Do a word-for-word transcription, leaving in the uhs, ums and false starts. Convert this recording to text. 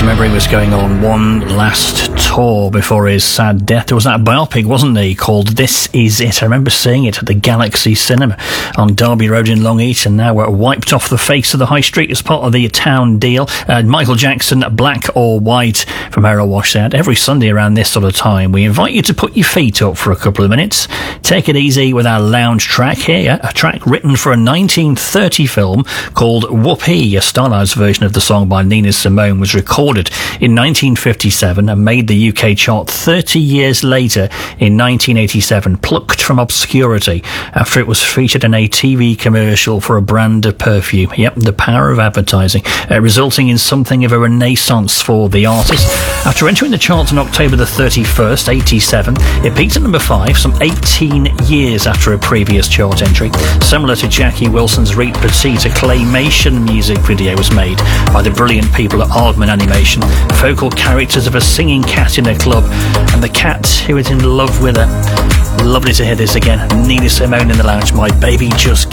remember he was going on one last tour before his sad death. There was that biopic, wasn't there, called This Is It. I remember seeing it at the Galaxy Cinema on Derby Road in Long Eaton. Now we're wiped off the face of the high street as part of the town deal. Uh, Michael Jackson, Black or White from Arrow Wash Out. Every Sunday around this sort of time, we invite you to put your feet up for a couple of minutes. Take it easy with our lounge track here, a track written for a nineteen thirty film called Whoopee. A stylized version of the song by Nina Simone was recorded in nineteen fifty-seven and made the U K chart thirty years later in nineteen eighty-seven, plucked from obscurity after it was featured in a T V commercial for a brand of perfume. Yep, the power of advertising, uh, resulting in something of a renaissance for the artist. After entering the charts on October the thirty-first, eighty-seven, it peaked at number five some eighteen years after a previous chart entry. Similar to Jackie Wilson's Reet Petite, a claymation music video was made by the brilliant people at Aardman Animation. Vocal characters of a singing cat in a club and the cat who is in love with her. Lovely to hear this again. Nina Simone in the lounge, My Baby Just